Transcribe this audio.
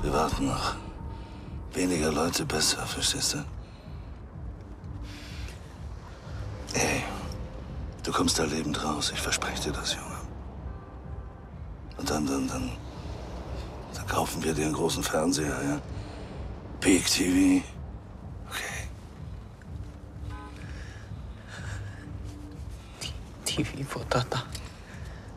Wir warten noch. Weniger Leute besser, verstehst du? Ey, du kommst da lebend raus. Ich verspreche dir das, Junge. Und dann kaufen wir dir einen großen Fernseher, ja? Peak TV. Okay. TV for Tata.